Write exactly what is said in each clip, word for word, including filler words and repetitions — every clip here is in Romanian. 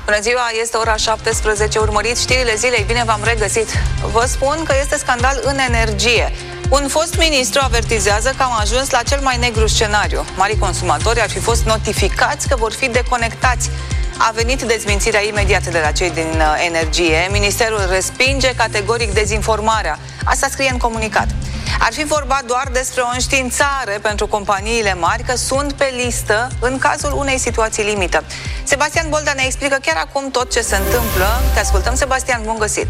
Bună ziua, este ora șaptesprezece, urmăriți știrile zilei, bine v-am regăsit. Vă spun că este scandal în energie. Un fost ministru avertizează că am ajuns la cel mai negru scenariu. Marii consumatori ar fi fost notificați că vor fi deconectați. A venit dezmințirea imediată de la cei din energie. Ministerul respinge categoric dezinformarea. Asta scrie în comunicat. Ar fi vorba doar despre o înștiințare pentru companiile mari că sunt pe listă în cazul unei situații limită. Sebastian Bolda ne explică chiar acum tot ce se întâmplă. Te ascultăm, Sebastian, bun găsit!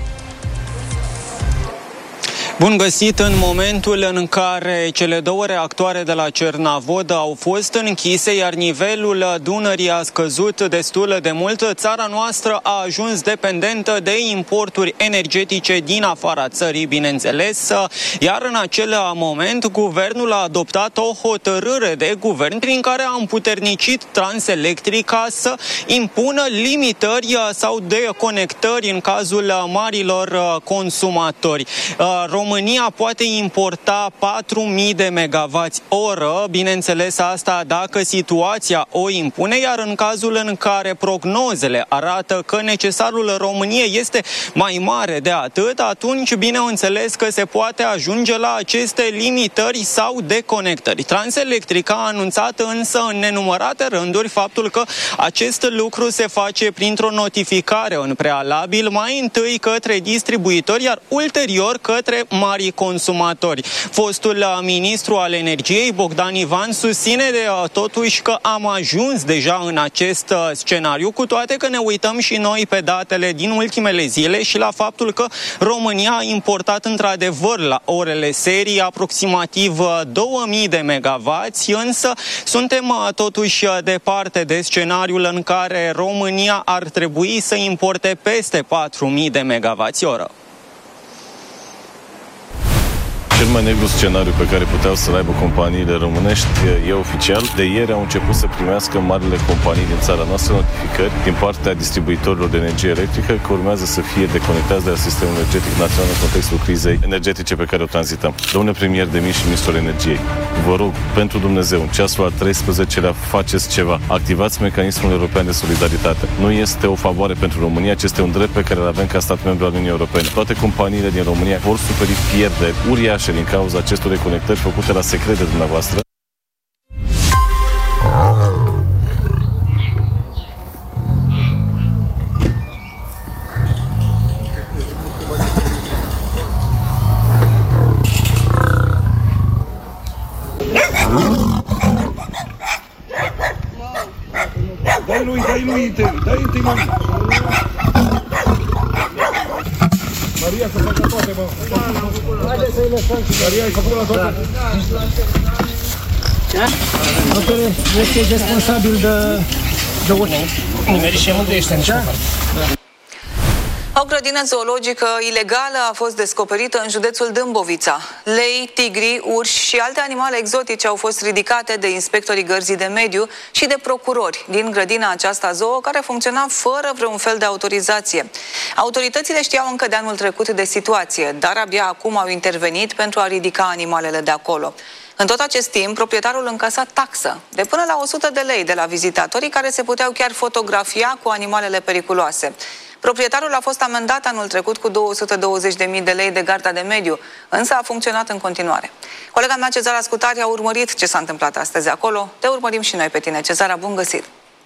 Bun găsit! În momentul în care cele două reactoare de la Cernavodă au fost închise, iar nivelul Dunării a scăzut destul de mult, țara noastră a ajuns dependentă de importuri energetice din afara țării, bineînțeles, iar în acel moment guvernul a adoptat o hotărâre de guvern prin care a împuternicit Transelectrica să impună limitări sau deconectări în cazul marilor consumatori. România poate importa patru mii de megavați oră, bineînțeles asta dacă situația o impune, iar în cazul în care prognozele arată că necesarul României este mai mare de atât, atunci bineînțeles că se poate ajunge la aceste limitări sau deconectări. Transelectrica a anunțat însă în nenumărate rânduri faptul că acest lucru se face printr-o notificare în prealabil, mai întâi către distribuitori, iar ulterior către mari consumatori. Fostul ministru al energiei, Bogdan Ivan, susține de totuși că am ajuns deja în acest scenariu, cu toate că ne uităm și noi pe datele din ultimele zile și la faptul că România a importat într-adevăr la orele serii aproximativ două mii de megavați, însă suntem totuși departe de scenariul în care România ar trebui să importe peste patru mii de megavați oră. Cel mai negru scenariu pe care puteau să-l aibă companiile românești e oficial. De ieri au început să primească marile companii din țara noastră notificări din partea distribuitorilor de energie electrică că urmează să fie deconectați de la sistemul energetic național în contextul crizei energetice pe care o tranzităm. Domnule premier Demis și ministrul energiei, vă rog, pentru Dumnezeu, în ceasul al treisprezecelea faceți ceva. Activați mecanismul european de solidaritate. Nu este o favoare pentru România, ci este un drept pe care îl avem ca stat membru al Uniunii Europene. Toate companiile din România vor suferi pierderi uriașe din cauza acestor reconectări făcute la secret de dumneavoastră. Dai lui, dai lui, dai lui, dai Maria să facă toate, bă. Haideți să-i lăsăm. Maria, ai făcut la toate. Da? Doctore, este responsabil de... de orice. Nimeri și mândre ești nici măcar. O grădină zoologică ilegală a fost descoperită în județul Dâmbovița. Lei, tigri, urși și alte animale exotice au fost ridicate de inspectorii gărzii de mediu și de procurori din grădina aceasta zoo, care funcționa fără vreun fel de autorizație. Autoritățile știau încă de anul trecut de situație, dar abia acum au intervenit pentru a ridica animalele de acolo. În tot acest timp, proprietarul încasa taxă de până la o sută de lei de la vizitatorii care se puteau chiar fotografia cu animalele periculoase. Proprietarul a fost amendat anul trecut cu două sute douăzeci de mii de lei de garda de mediu, însă a funcționat în continuare. Colega mea, Cezara Scutari, a urmărit ce s-a întâmplat astăzi acolo. Te urmărim și noi pe tine. Cezara, bun găsit!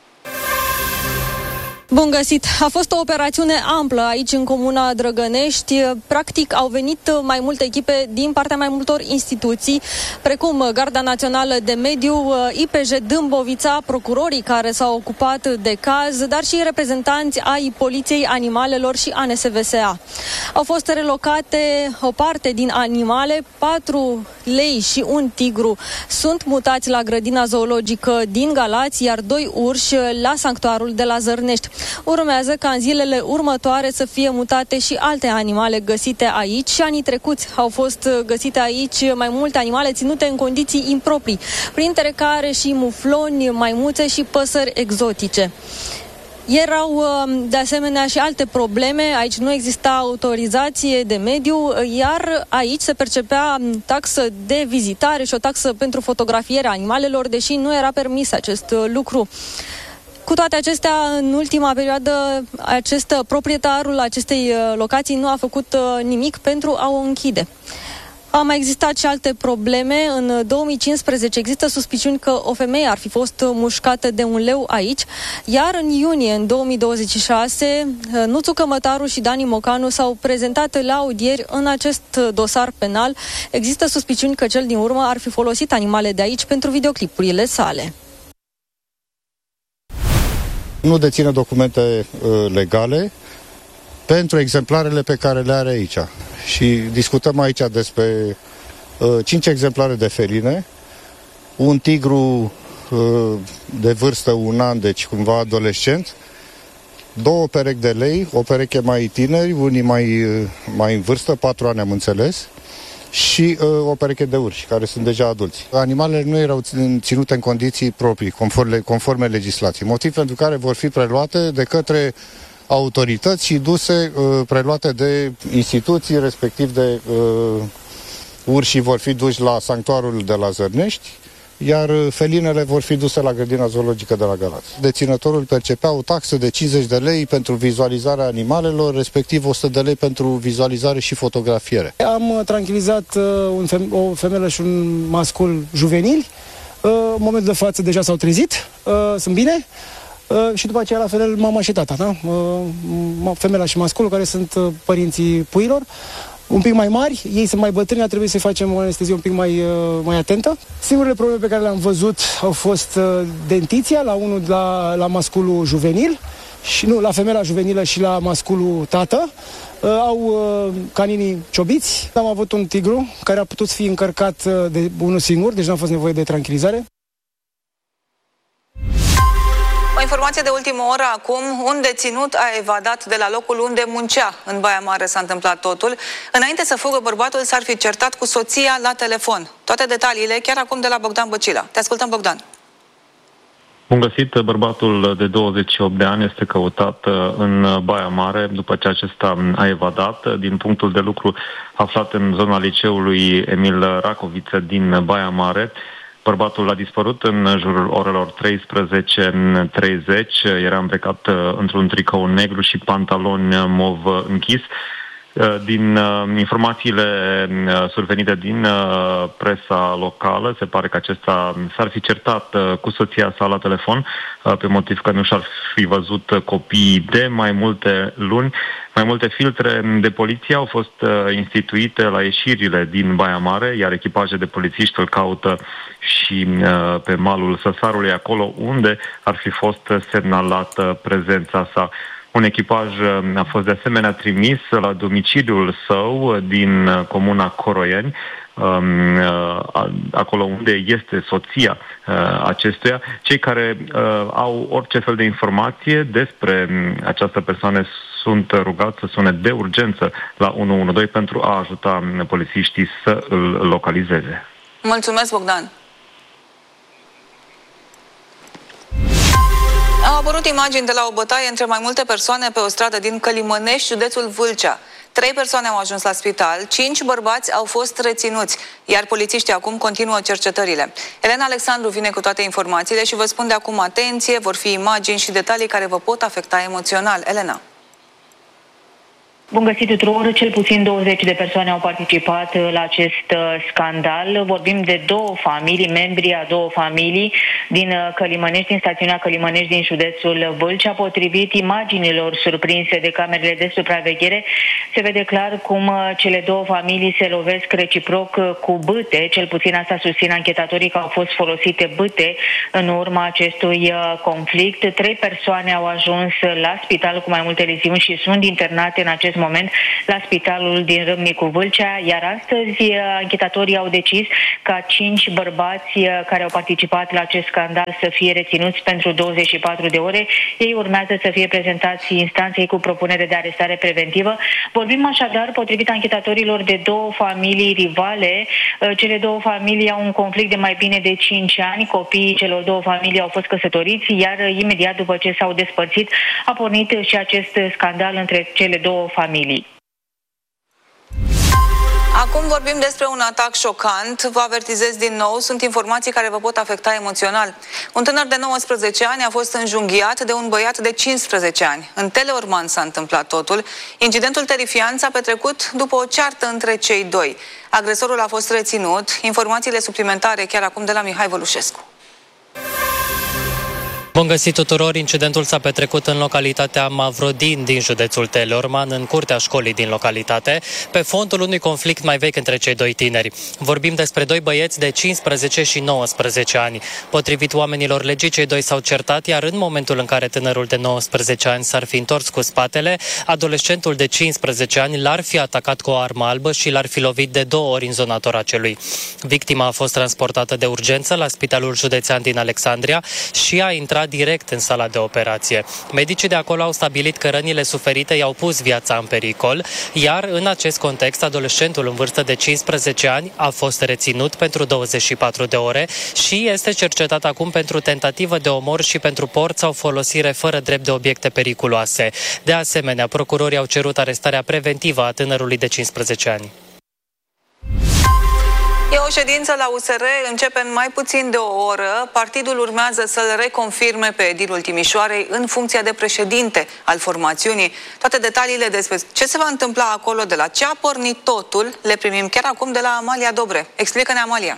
Bun găsit! A fost o operațiune amplă aici în comuna Drăgănești. Practic au venit mai multe echipe din partea mai multor instituții, precum Garda Națională de Mediu, I P J Dâmbovița, procurorii care s-au ocupat de caz, dar și reprezentanți ai Poliției Animalelor și A N S V S A. Au fost relocate o parte din animale, patru lei și un tigru sunt mutați la grădina zoologică din Galați, iar doi urși la sanctuarul de la Zărnești. Urmează ca în zilele următoare să fie mutate și alte animale găsite aici. Și anii trecuți au fost găsite aici mai multe animale ținute în condiții improprii, printre care și mufloni, maimuțe și păsări exotice. Erau de asemenea și alte probleme, aici nu exista autorizație de mediu, iar aici se percepea taxă de vizitare și o taxă pentru fotografierea animalelor, deși nu era permis acest lucru. Cu Cu toate acestea, în ultima perioadă, acest proprietarul acestei locații nu a făcut nimic pentru a o închide. Au mai existat și alte probleme. În două mii cincisprezece există suspiciuni că o femeie ar fi fost mușcată de un leu aici, iar în iunie, în două mii douăzeci și șase, Nuțu Cămătaru și Dani Mocanu s-au prezentat la audieri în acest dosar penal. Există suspiciuni că cel din urmă ar fi folosit animale de aici pentru videoclipurile sale. Nu deține documente uh, legale pentru exemplarele pe care le are aici. Și discutăm aici despre uh, cinci exemplare de feline, un tigru uh, de vârstă un an, deci cumva adolescent, două perechi de lei, o pereche mai tineri, unii mai, uh, mai în vârstă, patru ani am înțeles, și uh, o pereche de urși, care sunt deja adulți. Animalele nu erau ținute în condiții proprii, conforme, conforme legislației, motiv pentru care vor fi preluate de către autorități și duse, uh, preluate de instituții, respectiv de uh, urșii vor fi duși la sanctuarul de la Zărnești, iar felinele vor fi duse la grădina zoologică de la Galați. Deținătorul percepea o taxă de cincizeci de lei pentru vizualizarea animalelor, respectiv o sută de lei pentru vizualizare și fotografiere. Am tranquilizat uh, un feme- o femeie și un mascul juvenili. Uh, în momentul de față deja s-au trezit, uh, sunt bine. Uh, și după aceea la fel mama și tata, da? Uh, femeia și masculul, care sunt uh, părinții puilor, un pic mai mari, ei sunt mai bătrâni, a trebuit să facem o anestezie un pic mai, uh, mai atentă. Singurele probleme pe care le-am văzut au fost uh, dentiția la unul la, la masculul juvenil, și nu, la femeia juvenilă și la masculul tată. Uh, au uh, caninii ciobiți. Am avut un tigru care a putut fi încărcat uh, de unul singur, deci n-a fost nevoie de tranquilizare. O informație de ultimă oră acum, un deținut a evadat de la locul unde muncea. În Baia Mare s-a întâmplat totul. Înainte să fugă, bărbatul s-ar fi certat cu soția la telefon. Toate detaliile chiar acum de la Bogdan Băcila. Te ascultăm, Bogdan. Bun găsit, bărbatul de douăzeci și opt de ani este căutat în Baia Mare după ce acesta a evadat. Din punctul de lucru aflat în zona liceului Emil Racoviță din Baia Mare, bărbatul a dispărut în jurul orelor treisprezece treizeci, era îmbrăcat într-un tricou negru și pantaloni mov închis. Din informațiile survenite din presa locală, se pare că acesta s-ar fi certat cu soția sa la telefon, pe motiv că nu și-ar fi văzut copiii de mai multe luni. Mai multe filtre de poliție au fost instituite la ieșirile din Baia Mare, iar echipaje de polițiști îl caută și pe malul Săsarului, acolo unde ar fi fost semnalată prezența sa. Un echipaj a fost de asemenea trimis la domiciliul său din comuna Coroieni, acolo unde este soția acestuia. Cei care au orice fel de informație despre această persoană sunt rugați să sune de urgență la unu unu doi pentru a ajuta polițiștii să îl localizeze. Mulțumesc, Bogdan! Au apărut imagini de la o bătaie între mai multe persoane pe o stradă din Călimănești, județul Vâlcea. Trei persoane au ajuns la spital, cinci bărbați au fost reținuți, iar polițiștii acum continuă cercetările. Elena Alexandru vine cu toate informațiile și vă spun de acum atenție, vor fi imagini și detalii care vă pot afecta emoțional. Elena. Bun găsit tuturor, cel puțin douăzeci de persoane au participat la acest scandal. Vorbim de două familii, membrii a două familii din Călimănești, din stațiunea Călimănești din județul Vâlcea. Potrivit imaginilor surprinse de camerele de supraveghere, se vede clar cum cele două familii se lovesc reciproc cu bâte, cel puțin asta susțin anchetatorii că au fost folosite bâte în urma acestui conflict. Trei persoane au ajuns la spital cu mai multe leziuni și sunt internate în acest moment la spitalul din Râmnicu Vâlcea, iar astăzi anchetatorii au decis ca cinci bărbați care au participat la acest scandal să fie reținuți pentru douăzeci și patru de ore. Ei urmează să fie prezentați instanței cu propunere de arestare preventivă. Vorbim așadar, potrivit anchetatorilor, de două familii rivale. Cele două familii au un conflict de mai bine de cinci ani. Copiii celor două familii au fost căsătoriți, iar imediat după ce s-au despărțit a pornit și acest scandal între cele două familii. Acum vorbim despre un atac șocant. Vă avertizez din nou, sunt informații care vă pot afecta emoțional. Un tânăr de nouăsprezece ani a fost înjunghiat de un băiat de cincisprezece ani. În Teleorman s-a întâmplat totul. Incidentul terifiant s-a petrecut după o ceartă între cei doi. Agresorul a fost reținut. Informațiile suplimentare chiar acum de la Mihai Vălușescu. Bun găsit tuturor! Incidentul s-a petrecut în localitatea Mavrodin din județul Teleorman, în curtea școlii din localitate, pe fondul unui conflict mai vechi între cei doi tineri. Vorbim despre doi băieți de cincisprezece și nouăsprezece ani. Potrivit oamenilor legii, cei doi s-au certat, iar în momentul în care tânărul de nouăsprezece ani s-ar fi întors cu spatele, adolescentul de cincisprezece ani l-ar fi atacat cu o armă albă și l-ar fi lovit de două ori în zona toracelui. Victima a fost transportată de urgență la Spitalul Județean din Alexandria și a intrat direct în sala de operație. Medicii de acolo au stabilit că rănile suferite i-au pus viața în pericol, iar în acest context, adolescentul în vârstă de cincisprezece ani a fost reținut pentru douăzeci și patru de ore și este cercetat acum pentru tentativă de omor și pentru port sau folosire fără drept de obiecte periculoase. De asemenea, procurorii au cerut arestarea preventivă a tânărului de cincisprezece ani. E o ședință la U S R, începe în mai puțin de o oră. Partidul urmează să-l reconfirme pe edilul Timișoarei în funcția de președinte al formațiunii. Toate detaliile despre ce se va întâmpla acolo, de la ce a pornit totul, le primim chiar acum de la Amalia Dobre. Explică-ne, Amalia!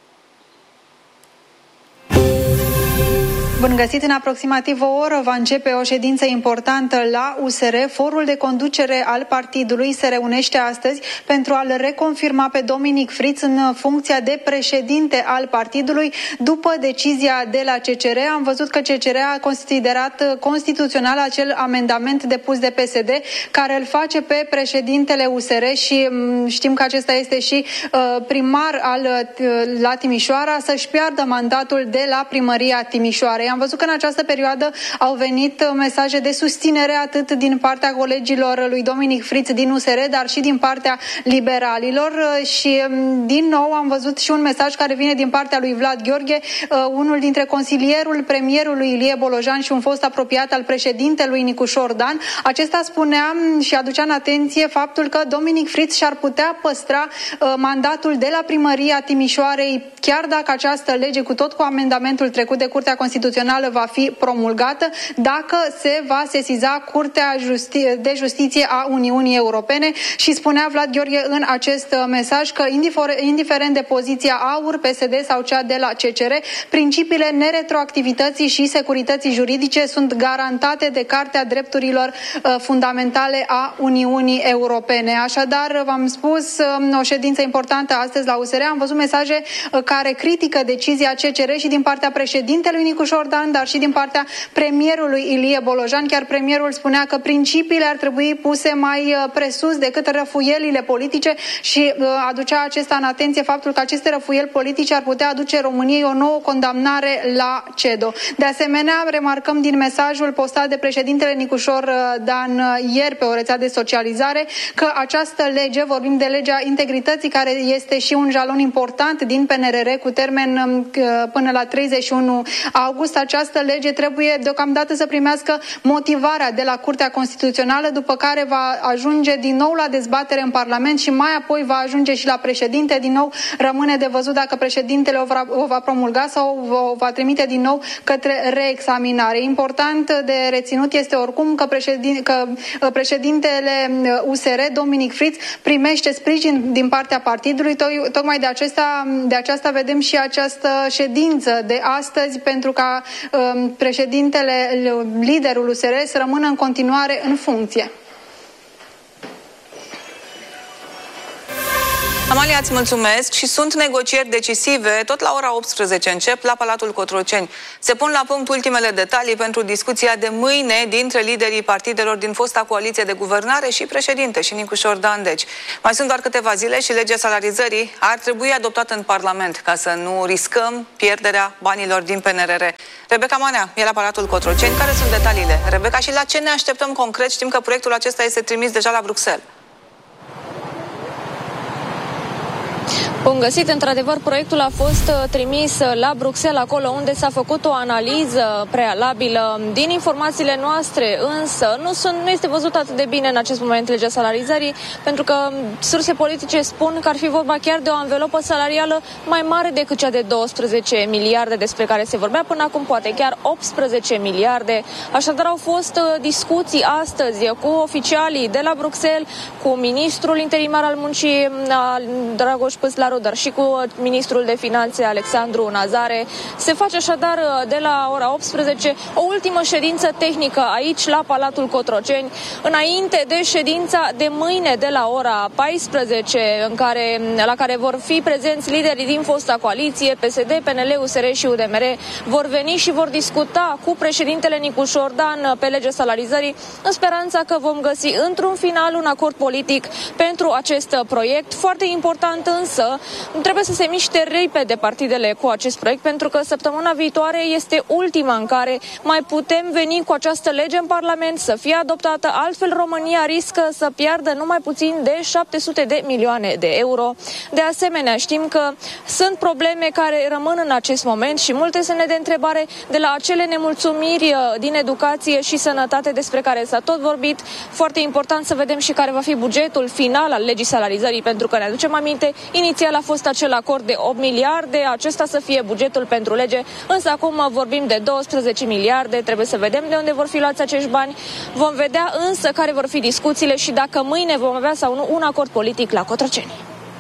Bun găsit! În aproximativ o oră va începe o ședință importantă la U S R. Forul de conducere al partidului se reunește astăzi pentru a-l reconfirma pe Dominic Friț în funcția de președinte al partidului după decizia de la C C R. Am văzut că C C R a considerat constituțional acel amendament depus de P S D care îl face pe președintele U S R și știm că acesta este și primar al, la Timișoara, să-și piardă mandatul de la primăria Timișoarei. Am văzut că în această perioadă au venit mesaje de susținere atât din partea colegilor lui Dominic Friț din U S R, dar și din partea liberalilor și din nou am văzut și un mesaj care vine din partea lui Vlad Gheorghe, unul dintre consilierul premierului Ilie Bolojan și un fost apropiat al președintelui Nicușor Dan. Acesta spunea și aducea în atenție faptul că Dominic Friț și-ar putea păstra mandatul de la primăria Timișoarei, chiar dacă această lege, cu tot cu amendamentul trecut de Curtea Constituțională, va fi promulgată, dacă se va sesiza Curtea Justi- de Justiție a Uniunii Europene. Și spunea Vlad Gheorghe în acest mesaj că indiferent de poziția A U R, P S D sau cea de la C C R, principiile neretroactivității și securității juridice sunt garantate de Cartea Drepturilor uh, Fundamentale a Uniunii Europene. Așadar, v-am spus, uh, o ședință importantă astăzi la U S R. Am văzut mesaje uh, care critică decizia C C R și din partea președintelui Nicușor Dan, dar și din partea premierului Ilie Bolojan. Chiar premierul spunea că principiile ar trebui puse mai presus decât răfuielile politice și uh, aducea acesta în atenție faptul că aceste răfuieli politice ar putea aduce României o nouă condamnare la CEDO. De asemenea, remarcăm din mesajul postat de președintele Nicușor Dan ieri pe o rețea de socializare că această lege, vorbim de legea integrității, care este și un jalon important din P N R R cu termen uh, până la treizeci și unu august, această lege trebuie deocamdată să primească motivarea de la Curtea Constituțională, după care va ajunge din nou la dezbatere în Parlament și mai apoi va ajunge și la președinte. Din nou rămâne de văzut dacă președintele o va, o va promulga sau o va trimite din nou către reexaminare. Important de reținut este oricum că, președin, că președintele U S R, Dominic Friț, primește sprijin din partea partidului. Tocmai de, acesta, de aceasta vedem și această ședință de astăzi, pentru ca um, președintele, liderul U S R, să rămână în continuare în funcție. Amalia, îți mulțumesc și sunt negocieri decisive, tot la ora optsprezece încep la Palatul Cotroceni. Se pun la punct ultimele detalii pentru discuția de mâine dintre liderii partidelor din fosta coaliție de guvernare și președinte și Nicușor Dan. Deci, mai sunt doar câteva zile și legea salarizării ar trebui adoptată în Parlament ca să nu riscăm pierderea banilor din P N R R. Rebecca Manea e la Palatul Cotroceni. Care sunt detaliile? Rebecca, și la ce ne așteptăm concret? Știm că proiectul acesta este trimis deja la Bruxelles. Bun găsit, într-adevăr, proiectul a fost trimis la Bruxelles, acolo unde s-a făcut o analiză prealabilă. Din informațiile noastre, însă, nu, sunt, nu este văzut atât de bine în acest moment legea salarizării, pentru că surse politice spun că ar fi vorba chiar de o anvelopă salarială mai mare decât cea de douăsprezece miliarde despre care se vorbea până acum, poate chiar optsprezece miliarde. Așadar, au fost discuții astăzi cu oficialii de la Bruxelles, cu ministrul interimar al muncii, Dragoș Păslaru, dar și cu ministrul de finanțe Alexandru Nazare. Se face așadar de la ora optsprezece o ultimă ședință tehnică aici la Palatul Cotroceni, înainte de ședința de mâine de la ora paisprezece, în care, la care vor fi prezenți liderii din fosta coaliție, P S D, P N L, U S R și U D M R. Vor veni și vor discuta cu președintele Nicu Șordan pe legea salarizării, în speranța că vom găsi într-un final un acord politic pentru acest proiect. Foarte important însă, trebuie să se miște repede partidele cu acest proiect, pentru că săptămâna viitoare este ultima în care mai putem veni cu această lege în Parlament să fie adoptată, altfel România riscă să piardă numai puțin de șapte sute de milioane de euro. De asemenea, știm că sunt probleme care rămân în acest moment și multe semne de întrebare, de la acele nemulțumiri din educație și sănătate despre care s-a tot vorbit. Foarte important să vedem și care va fi bugetul final al legii salarizării, pentru că ne aducem aminte, inițial a fost acel acord de opt miliarde, acesta să fie bugetul pentru lege, însă acum vorbim de douăsprezece miliarde, trebuie să vedem de unde vor fi luați acești bani. Vom vedea însă care vor fi discuțiile și dacă mâine vom avea sau nu un acord politic la Cotroceni.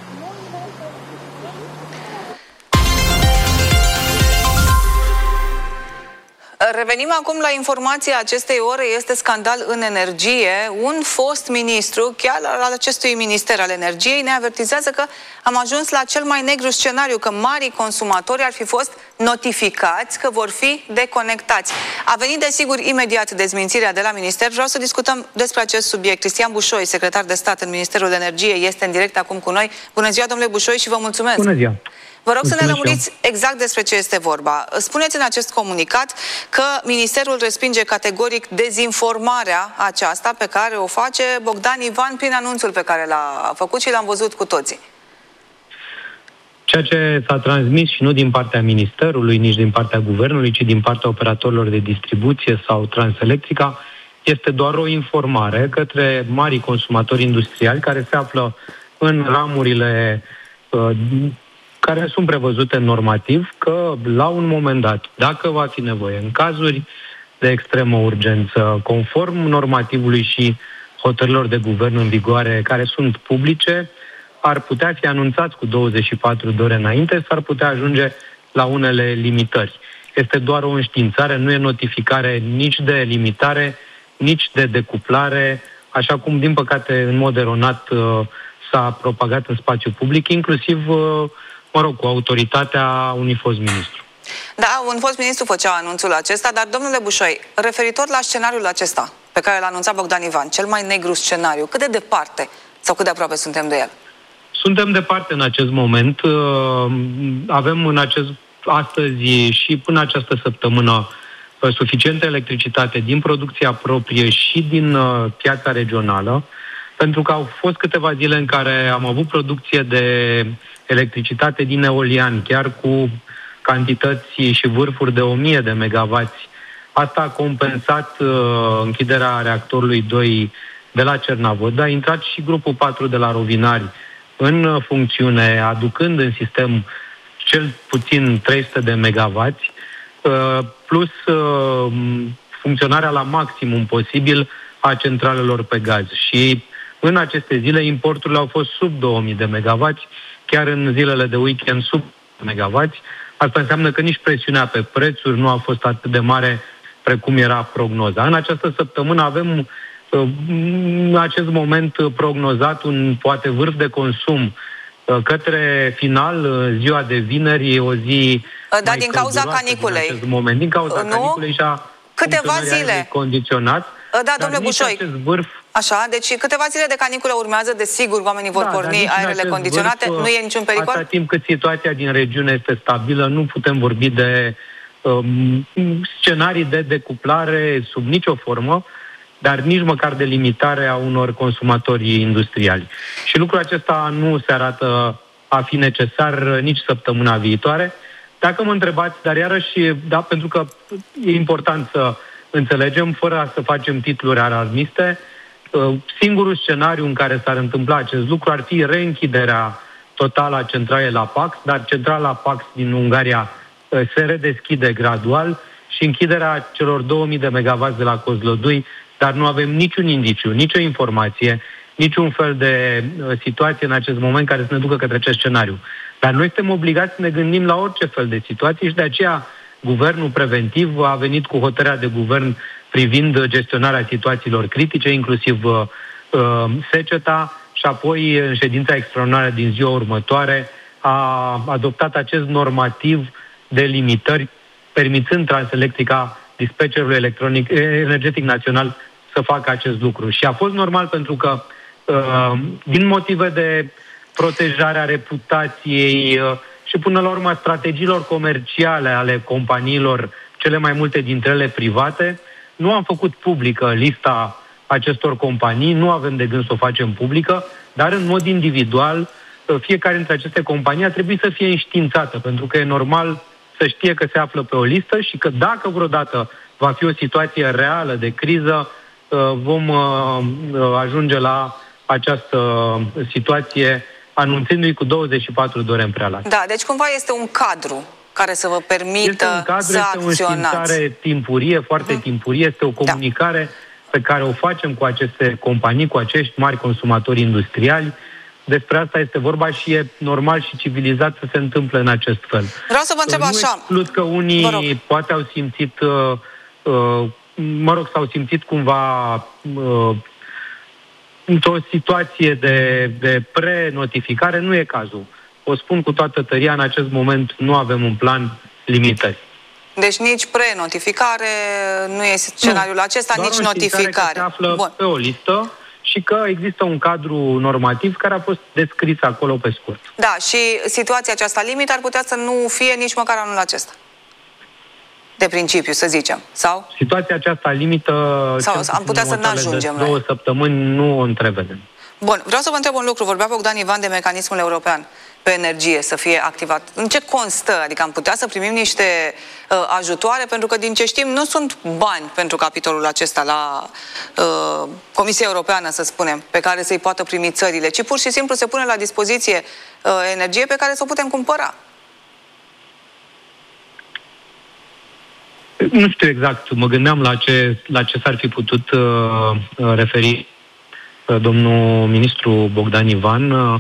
Revenim acum la informația acestei ore. Este scandal în energie. Un fost ministru, chiar al acestui minister al energiei, ne avertizează că am ajuns la cel mai negru scenariu, că marii consumatori ar fi fost notificați că vor fi deconectați. A venit, desigur, imediat dezmințirea de la minister. Vreau să discutăm despre acest subiect. Cristian Bușoi, secretar de stat în Ministerul de Energie, este în direct acum cu noi. Bună ziua, domnule Bușoi, și vă mulțumesc. Bună ziua. Vă rog să ne lămuriți exact despre ce este vorba. Spuneți în acest comunicat că Ministerul respinge categoric dezinformarea aceasta pe care o face Bogdan Ivan prin anunțul pe care l-a făcut și l-am văzut cu toții. Ceea ce s-a transmis și nu din partea Ministerului, nici din partea Guvernului, ci din partea operatorilor de distribuție sau Transelectrica, este doar o informare către marii consumatori industriali care se află în ramurile uh, care sunt prevăzute normativ, că la un moment dat, dacă va fi nevoie, în cazuri de extremă urgență, conform normativului și hotărârilor de guvern în vigoare care sunt publice, ar putea fi anunțați cu douăzeci și patru de ore înainte, s-ar putea ajunge la unele limitări. Este doar o înștiințare, nu e notificare nici de limitare, nici de decuplare, așa cum, din păcate, în mod eronat s-a propagat în spațiu public, inclusiv mă rog, cu autoritatea unui fost ministru. Da, un fost ministru făcea anunțul acesta, dar, domnule Bușoi, referitor la scenariul acesta pe care l-a anunțat Bogdan Ivan, cel mai negru scenariu, cât de departe sau cât de aproape suntem de el? Suntem departe în acest moment. Avem în acest, astăzi și până această săptămână suficientă electricitate din producția proprie și din piața regională, pentru că au fost câteva zile în care am avut producție de electricitate din eolian, chiar cu cantități și vârfuri de o mie de megavați. Asta a compensat uh, închiderea reactorului doi de la Cernavod. A intrat și grupul patru de la Rovinari în funcțiune, aducând în sistem cel puțin trei sute de megavați, uh, plus uh, funcționarea la maximum posibil a centralelor pe gaz. Și în aceste zile importurile au fost sub două mii de megavați, chiar în zilele de weekend sub megavați. Asta înseamnă că nici presiunea pe prețuri nu a fost atât de mare precum era prognoza. În această săptămână avem în acest moment prognozat un poate vârf de consum către final, ziua de vineri, o zi da, din cauza caniculei. În acest moment, din cauza nu? caniculei și a câteva zile condiționat. Da, domnule Bușoi. Vârf... Așa, deci câteva zile de caniculă urmează, desigur, oamenii vor da, porni aerele condiționate, vârf, nu e niciun pericol? Atâta timp cât situația din regiune este stabilă, nu putem vorbi de um, scenarii de decuplare sub nicio formă, dar nici măcar de limitare a unor consumatori industriali. Și lucrul acesta nu se arată a fi necesar nici săptămâna viitoare. Dacă mă întrebați, dar iarăși, da, pentru că e important să înțelegem, fără să facem titluri alarmiste, singurul scenariu în care s-ar întâmpla acest lucru ar fi reînchiderea totală a centralei la Pax, dar centrala Pax din Ungaria se redeschide gradual și închiderea celor două mii de megawatts de la Kozlodui, dar nu avem niciun indiciu, nicio informație, niciun fel de situație în acest moment care să ne ducă către acest scenariu. Dar noi suntem obligați să ne gândim la orice fel de situație și de aceea guvernul preventiv a venit cu hotărârea de guvern privind gestionarea situațiilor critice, inclusiv uh, seceta, și apoi în ședința extraordinară din ziua următoare a adoptat acest normativ de limitări, permițând Transelectrica, dispatcherul electronic, energetic național, să facă acest lucru. Și a fost normal pentru că, uh, din motive de protejarea reputației uh, și până la urmă strategiilor comerciale ale companiilor, cele mai multe dintre ele private, nu am făcut publică lista acestor companii, nu avem de gând să o facem publică, dar în mod individual fiecare dintre aceste companii a trebuit să fie înștiințată, pentru că e normal să știe că se află pe o listă și că dacă vreodată va fi o situație reală de criză, vom ajunge la această situație anunțându-i cu douăzeci și patru de ore în prealabil. Da, deci cumva este un cadru care să vă permită este un cadru, să este acționați. o înștiințare timpurie, foarte uh-huh. timpurie, este o comunicare da. pe care o facem cu aceste companii, cu acești mari consumatori industriali. Despre asta este vorba și e normal și civilizat să se întâmple în acest fel. Vreau să vă întreb nu așa. Nu exclud că unii poate au simțit, uh, uh, mă rog, s-au simțit cumva uh, într-o situație de, de pre-notificare, nu e cazul. O spun cu toată tăria, în acest moment nu avem un plan limitări. Deci nici pre-notificare nu e scenariul nu, acesta, nici notificare. Că se află Bun. pe o listă și că există un cadru normativ care a fost descris acolo pe scurt. Da, și situația aceasta limit ar putea să nu fie nici măcar anul acesta. De principiu, să zicem. Sau? Situația aceasta limită... Sau am putea să nu ajungem la două săptămâni nu o întrevedem. Bun, vreau să vă întreb un lucru. Vorbea Bogdan Ivan de mecanismul european pe energie să fie activat. În ce constă? Adică am putea să primim niște uh, ajutoare? Pentru că din ce știm nu sunt bani pentru capitolul acesta la uh, Comisia Europeană, să spunem, pe care să-i poată primi țările, ci pur și simplu se pune la dispoziție uh, energie pe care să o putem cumpăra. Nu știu exact, mă gândeam la ce, la ce s-ar fi putut uh, referi uh, domnul ministru Bogdan Ivan. Uh,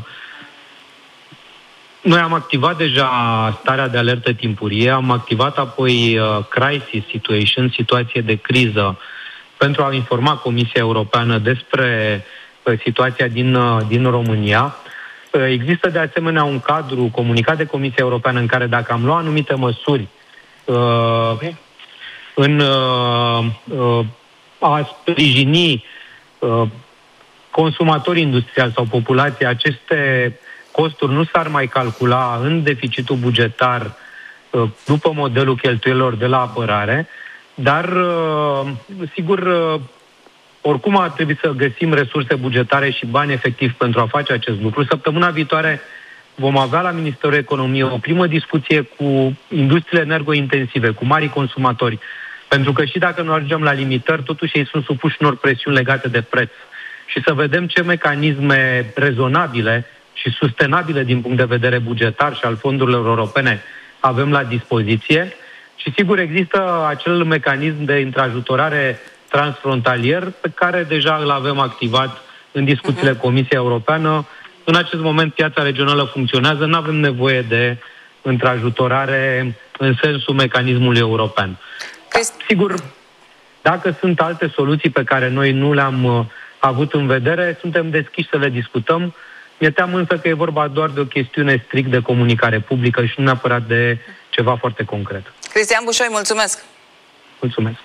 noi am activat deja starea de alertă timpurie, am activat apoi uh, crisis situation, situație de criză, pentru a informa Comisia Europeană despre uh, situația din, uh, din România. Uh, există de asemenea un cadru comunicat de Comisia Europeană în care dacă am luat anumite măsuri uh, în uh, uh, a sprijini uh, consumatorii industriali sau populația, aceste costuri nu s-ar mai calcula în deficitul bugetar uh, după modelul cheltuielor de la apărare, dar uh, sigur uh, oricum ar trebui să găsim resurse bugetare și bani efectiv pentru a face acest lucru. Săptămâna viitoare vom avea la Ministerul Economiei o primă discuție cu industriile energointensive, cu marii consumatori, pentru că și dacă nu ajungem la limitări, totuși ei sunt supuși unor presiuni legate de preț. Și să vedem ce mecanisme rezonabile și sustenabile din punct de vedere bugetar și al fondurilor europene avem la dispoziție. Și sigur există acel mecanism de intrajutorare transfrontalier pe care deja îl avem activat în discuțiile uh-huh. Comisiei Europeană. În acest moment piața regională funcționează, nu avem nevoie de intrajutorare în sensul mecanismului european. Sigur, dacă sunt alte soluții pe care noi nu le-am uh, avut în vedere, suntem deschiși să le discutăm. Mi-e teamă însă că e vorba doar de o chestiune strict de comunicare publică și nu neapărat de ceva foarte concret. Cristian Bușoi, mulțumesc! Mulțumesc!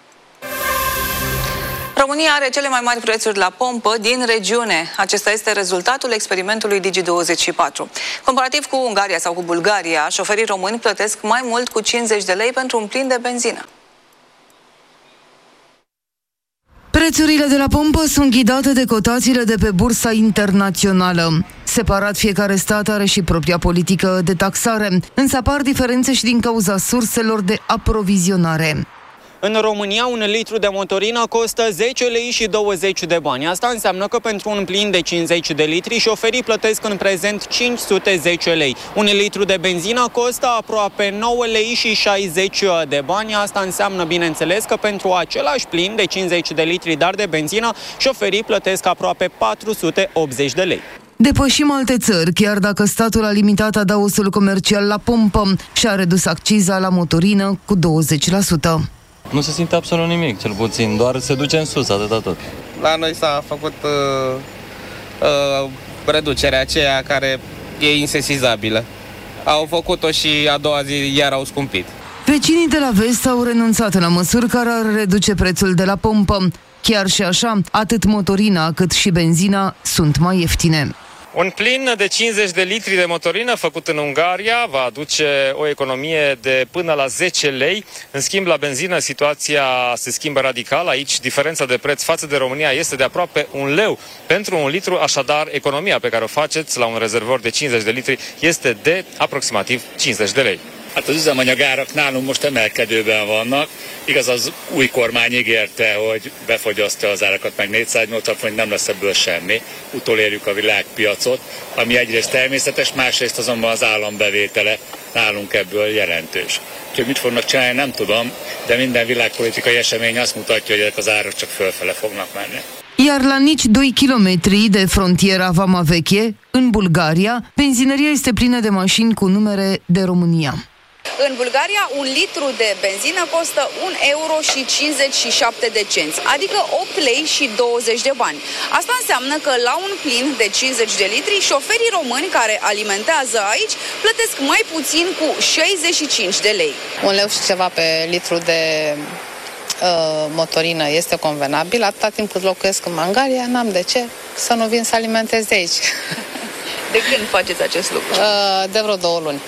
România are cele mai mari prețuri la pompă din regiune. Acesta este rezultatul experimentului Digi douăzeci și patru. Comparativ cu Ungaria sau cu Bulgaria, șoferii români plătesc mai mult cu cincizeci de lei pentru un plin de benzină. Prețurile de la pompă sunt ghidate de cotațiile de pe bursa internațională. Separat, fiecare stat are și propria politică de taxare, însă apar diferențe și din cauza surselor de aprovizionare. În România, un litru de motorină costă zece lei și douăzeci de bani. Asta înseamnă că pentru un plin de cincizeci de litri, șoferii plătesc în prezent cinci sute zece lei. Un litru de benzină costă aproape nouă lei și șaizeci de bani. Asta înseamnă, bineînțeles, că pentru același plin de cincizeci de litri, dar de benzină, șoferii plătesc aproape patru sute optzeci de lei. Depășim alte țări, chiar dacă statul a limitat adaosul comercial la pompă și a redus acciza la motorină cu douăzeci la sută. Nu se simte absolut nimic, cel puțin, doar se duce în sus, atâta tot. La noi s-a făcut uh, uh, reducerea aceea care e insesizabilă. Au făcut-o și a doua zi iar au scumpit. Vecinii de la vest au renunțat la măsuri care ar reduce prețul de la pompă. Chiar și așa, atât motorina cât și benzina sunt mai ieftine. Un plin de cincizeci de litri de motorină făcut în Ungaria va aduce o economie de până la zece lei. În schimb, la benzină situația se schimbă radical. Aici diferența de preț față de România este de aproape un leu pentru un litru, așadar economia pe care o faceți la un rezervor de cincizeci de litri este de aproximativ cincizeci de lei. Hát az üzemanyagárak nálunk most emelkedőben vannak. Igaz, az új kormány ígérte, hogy befogyasztja az árakat, meg négyszáznyolcvan forint, nem lesz ebből semmi. Utolérjük a világpiacot, ami egyrészt természetes, másrészt azonban az állambevétele nálunk ebből jelentős. Úgyhogy mit fognak csinálni, nem tudom, de minden világpolitikai esemény azt mutatja, hogy ezek az árak csak fölfele fognak menni. Iar la nici doi kilometri de frontiera Vama Veche, în Bulgaria, benzinăria este plină de mașini cu numere de România. În Bulgaria, un litru de benzină costă un euro și cincizeci și șapte de cenți, adică opt lei și douăzeci de bani. Asta înseamnă că la un plin de cincizeci de litri, șoferii români care alimentează aici plătesc mai puțin cu șaizeci și cinci de lei. Un leu și ceva pe litru de uh, motorină este convenabil. Atâta timp cât locuiesc în Ungaria, n-am de ce să nu vin să alimentez de aici. De când faceți acest lucru? Uh, de vreo două luni.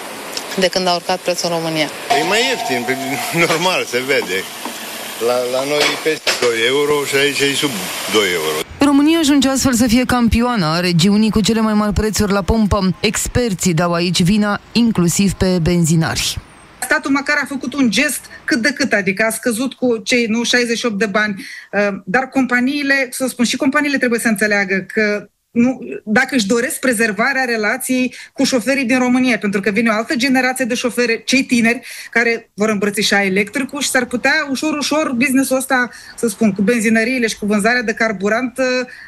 De când a urcat prețul în România. E mai ieftin, normal, se vede. La, la noi peste doi euro și aici e sub doi euro. România ajunge astfel să fie campioana a regiunii cu cele mai mari prețuri la pompă. Experții dau aici vina inclusiv pe benzinari. Statul măcar a făcut un gest cât de cât, adică a scăzut cu cei nu șaizeci și opt de bani, dar companiile, să spun, și companiile trebuie să înțeleagă că nu, dacă își doresc prezervarea relației cu șoferii din România, pentru că vine o altă generație de șoferi, cei tineri, care vor îmbrățișa electricul și s-ar putea ușor, ușor business-ul ăsta, să spun, cu benzinăriile și cu vânzarea de carburant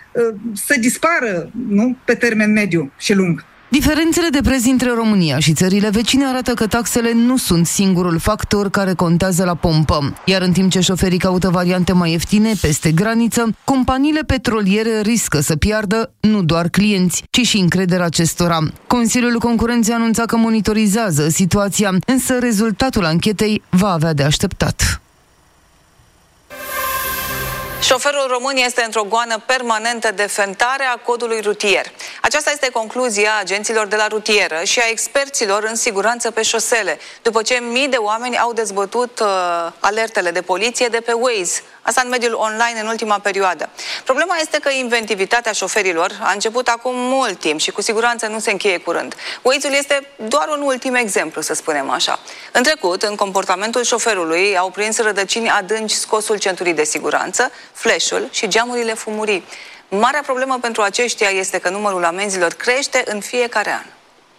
să dispară, nu, pe termen mediu și lung. Diferențele de preț între România și țările vecine arată că taxele nu sunt singurul factor care contează la pompă. Iar în timp ce șoferii caută variante mai ieftine peste graniță, companiile petroliere riscă să piardă nu doar clienți, ci și încrederea acestora. Consiliul Concurenței anunța că monitorizează situația, însă rezultatul anchetei va avea de așteptat. Șoferul român este într-o goană permanentă de fentare a codului rutier. Aceasta este concluzia agenților de la rutieră și a experților în siguranță pe șosele, după ce mii de oameni au dezbătut uh, alertele de poliție de pe Waze, asta în mediul online în ultima perioadă. Problema este că inventivitatea șoferilor a început acum mult timp și cu siguranță nu se încheie curând. Waze-ul este doar un ultim exemplu, să spunem așa. În trecut, în comportamentul șoferului au prins rădăcini adânci scosul centurii de siguranță, flash-ul și geamurile fumurii. Marea problemă pentru aceștia este că numărul amenzilor crește în fiecare an.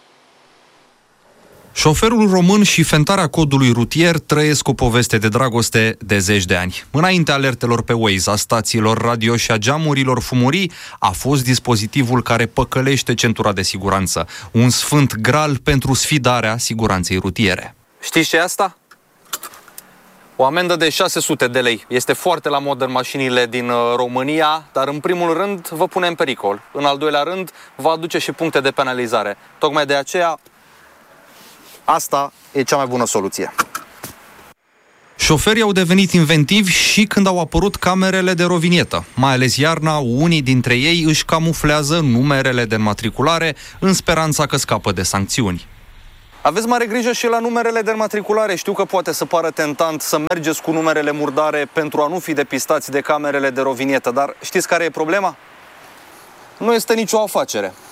Șoferul român și fentarea codului rutier trăiesc o poveste de dragoste de zeci de ani. Înainte alertelor pe Waze, a stațiilor radio și a geamurilor fumurii, a fost dispozitivul care păcălește centura de siguranță. Un sfânt gral pentru sfidarea siguranței rutiere. Știți ce e asta? O amendă de șase sute de lei. Este foarte la modă în mașinile din România, dar în primul rând vă pune în pericol. În al doilea rând, va aduce și puncte de penalizare. Tocmai de aceea, asta e cea mai bună soluție. Șoferii au devenit inventivi și când au apărut camerele de rovinietă. Mai ales iarna, unii dintre ei își camuflează numerele de înmatriculare în speranța că scapă de sancțiuni. Aveți mare grijă și la numerele de înmatriculare. Știu că poate să pară tentant să mergeți cu numerele murdare pentru a nu fi depistați de camerele de rovinietă, dar știți care e problema? Nu este nicio afacere.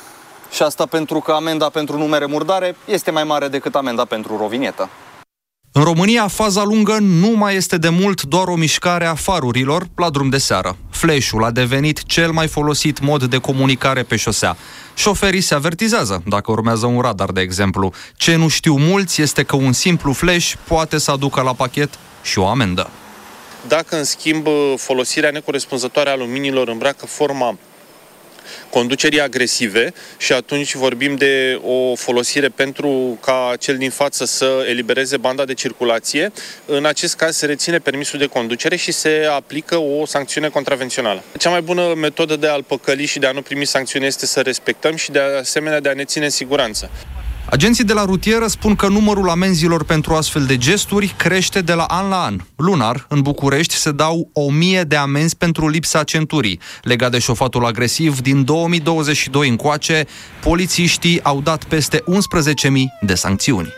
Și asta pentru că amenda pentru numere murdare este mai mare decât amenda pentru rovinietă. În România, faza lungă nu mai este de mult doar o mișcare a farurilor la drum de seară. Flash-ul a devenit cel mai folosit mod de comunicare pe șosea. Șoferii se avertizează dacă urmează un radar, de exemplu. Ce nu știu mulți este că un simplu flash poate să aducă la pachet și o amendă. Dacă, în schimb, folosirea necorespunzătoare a luminilor îmbracă forma conducerii agresive și atunci vorbim de o folosire pentru ca cel din față să elibereze banda de circulație, în acest caz se reține permisul de conducere și se aplică o sancțiune contravențională. Cea mai bună metodă de a-l păcăli și de a nu primi sancțiune este să respectăm și de asemenea de a ne ține în siguranță. Agenții de la rutieră spun că numărul amenzilor pentru astfel de gesturi crește de la an la an. Lunar, în București, se dau o mie de amenzi pentru lipsa centurii. Legat de șofatul agresiv, din două mii douăzeci și doi încoace, polițiștii au dat peste unsprezece mii de sancțiuni.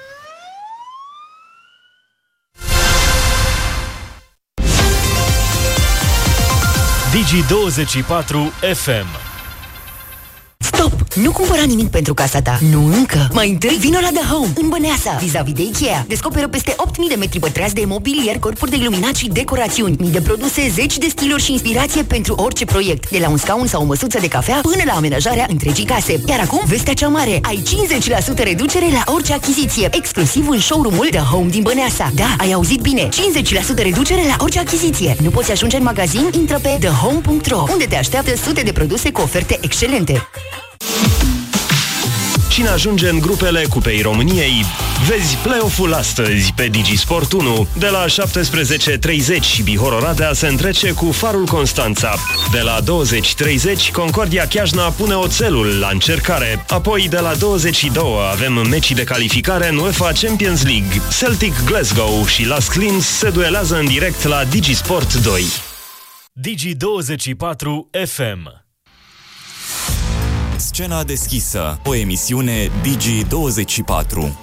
Digi douăzeci și patru F M. Stop! Nu cumpăra nimic pentru casa ta. Nu încă. Mai întâi vino la The Home, în Băneasa, vis-a-vis de Ikea. Descoperă peste opt mii de metri pătrați de mobilier, corpuri de iluminat și decorațiuni. Mii de produse, zeci de stiluri și inspirație pentru orice proiect. De la un scaun sau o măsuță de cafea până la amenajarea întregii case. Iar acum, vestea cea mare. Ai cincizeci la sută reducere la orice achiziție. Exclusiv în showroom-ul The Home din Băneasa. Da, ai auzit bine. cincizeci la sută reducere la orice achiziție. Nu poți ajunge în magazin? Intră pe the home punct ro, unde te așteaptă sute de produse cu oferte excelente. Cine ajunge în grupele Cupei României? Vezi play-off-ul astăzi pe Digisport unu. De la șaptesprezece treizeci, Bihor Oradea se întrece cu Farul Constanța. De la douăzeci treizeci, Concordia Chiajna pune oțelul la încercare. Apoi, de la douăzeci și doi, avem meciul de calificare în UEFA Champions League. Celtic Glasgow și Las Clins se duelează în direct la Digisport doi. Digi douăzeci și patru F M. Scena deschisă, o emisiune Digi douăzeci și patru.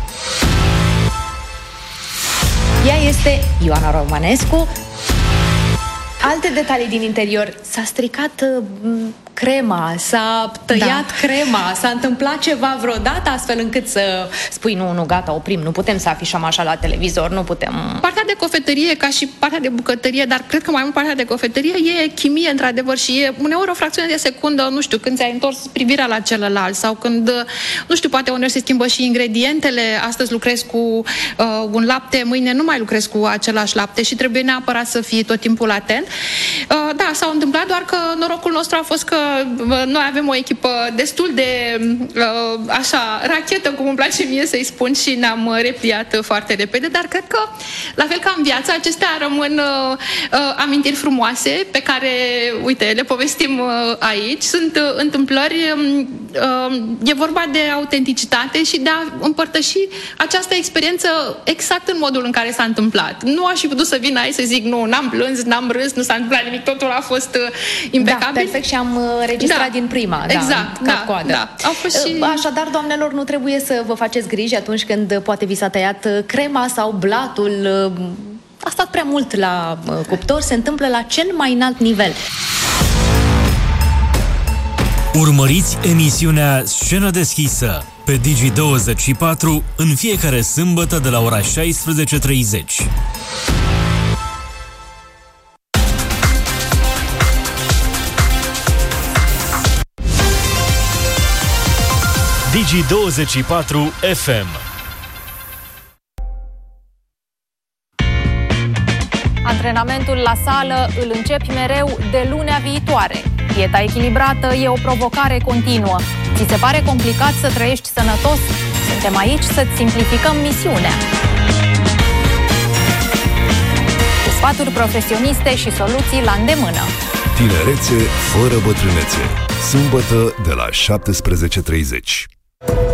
Ea este Ioana Romanescu. Alte detalii din interior. S-a stricat uh, crema, s-a tăiat da. crema, s-a întâmplat ceva vreodată astfel încât să spui nu, nu, gata, oprim, nu putem să afișăm așa la televizor, nu putem... Partea de cofetărie, ca și partea de bucătărie, dar cred că mai mult partea de cofetărie e chimie, într-adevăr, și e uneori o fracțiune de secundă, nu știu, când ți-ai întors privirea la celălalt sau când, nu știu, poate uneori se schimbă și ingredientele, astăzi lucrez cu uh, un lapte, mâine nu mai lucrez cu același lapte și trebuie neapărat să fii tot timpul atent. Uh, da, s-a întâmplat, doar că norocul nostru a fost că noi avem o echipă destul de uh, așa, rachetă, cum îmi place mie să-i spun, și ne-am repliat foarte repede, dar cred că, la fel ca în viață, acestea rămân uh, uh, amintiri frumoase pe care, uite, le povestim uh, aici. Sunt uh, întâmplări, uh, e vorba de autenticitate și de a împărtăși această experiență exact în modul în care s-a întâmplat. Nu aș fi putut să vin aici să zic, nu, n-am plâns, n-am râs, nu s-a întâmplat nimic, totul a fost uh, impecabil. Da, perfect, și am registrat da. din prima. Exact, da, da, da. Au fost și... Așadar, doamnelor, nu trebuie să vă faceți griji atunci când poate vi s-a tăiat crema sau blatul. A stat prea mult la cuptor, se întâmplă la cel mai înalt nivel. Urmăriți emisiunea Scenă deschisă pe Digi douăzeci și patru în fiecare sâmbătă de la ora șaisprezece treizeci. Digi douăzeci și patru F M. Antrenamentul la sală îl începi mereu de lunea viitoare. Dieta echilibrată e o provocare continuă. Ți se pare complicat să trăiești sănătos? Suntem aici să-ți simplificăm misiunea. Cu sfaturi profesioniste și soluții la îndemână. Tinerețe fără bătrânețe. Sâmbătă de la șaptesprezece treizeci.